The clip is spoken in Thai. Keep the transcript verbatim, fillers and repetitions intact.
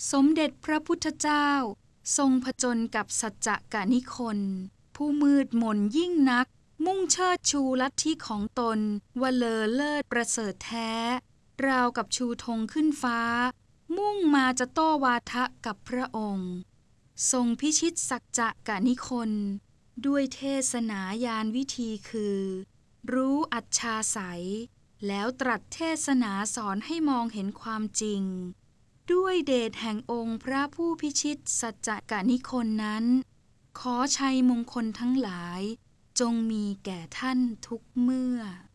สมเด็จพระพุทธเจ้าทรงผจญกับสัจจกนิคลผู้มืดมนยิ่งนักมุ่งเชิดชูลัทธิของตนว่าเลอเลิศประเสริฐแท้ราวกับชูธงขึ้นฟ้ามุ่งมาจะโต้วาทะกับพระองค์ทรงพิชิตสัจจกนิคลด้วยเทศนายานวิธีคือรู้อัจฉาสัยแล้วตรัสเทศนาสอนให้มองเห็นความจริงด้วยเดชแห่งองค์พระผู้พิชิตสัจจกนิคลนั้นขอชัยมงคลทั้งหลายจงมีแก่ท่านทุกเมื่อ